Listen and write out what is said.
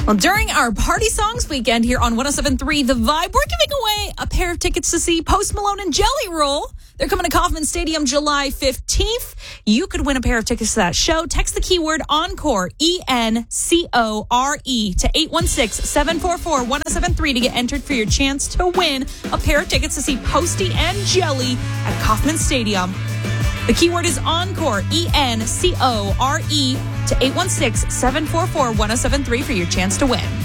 Well, during our Party Songs weekend here on 107.3 The Vibe, we're giving away a pair of tickets to see Post Malone and Jelly Roll. They're coming to Kauffman Stadium July 15th. You could win a pair of tickets to that show. Text the keyword ENCORE, ENCORE, to 816-744-1073 to get entered for your chance to win a pair of tickets to see Posty and Jelly at Kauffman Stadium. The keyword is ENCORE, ENCORE, to 816-744-1073 for your chance to win.